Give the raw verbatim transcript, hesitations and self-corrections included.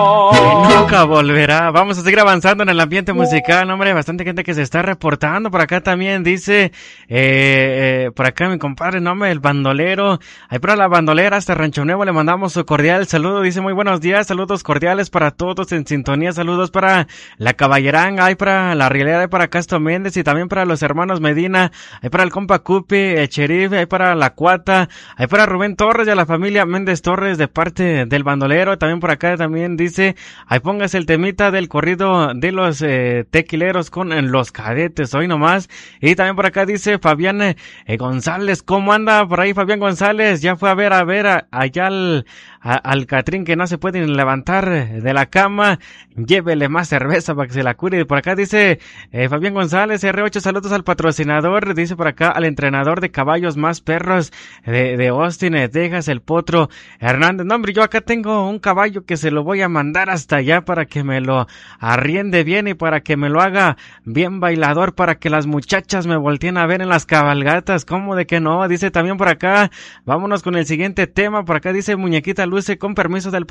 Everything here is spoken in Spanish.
Y nunca volverá. Vamos a seguir avanzando en el ambiente musical, hombre, bastante gente que se está reportando. Por acá también dice, eh, eh, por acá mi compadre, nombre, el bandolero. Ahí para la bandolera hasta Rancho Nuevo le mandamos su cordial saludo. Dice muy buenos días, saludos cordiales para todos en sintonía. Saludos para la Caballeranga, ahí para la Rielera, ahí para Castro Méndez y también para los hermanos Medina. Ahí para el compa Cupi, el Sheriff, ahí para la Cuata, ahí para Rubén Torres y a la familia Méndez Torres de parte del bandolero. También por acá también dice Dice, ahí póngase el temita del corrido de los eh, tequileros con eh, los cadetes, hoy nomás. Y también por acá dice Fabián eh, González, ¿cómo anda por ahí Fabián González? Ya fue a ver, a ver, a, allá al, a, al Catrín que no se puede ni levantar de la cama, llévele más cerveza para que se la cure. Y por acá dice eh, Fabián González, R ocho, saludos al patrocinador, dice por acá al entrenador de caballos más perros de, de Austin, eh, Texas, el Potro Hernández. No, hombre, yo acá tengo un caballo que se lo voy a mandar mandar hasta allá para que me lo arriende bien y para que me lo haga bien bailador, para que las muchachas me volteen a ver en las cabalgatas. ¿Cómo de que no? Dice también por acá, vámonos con el siguiente tema. Por acá dice Muñequita Luce, con permiso del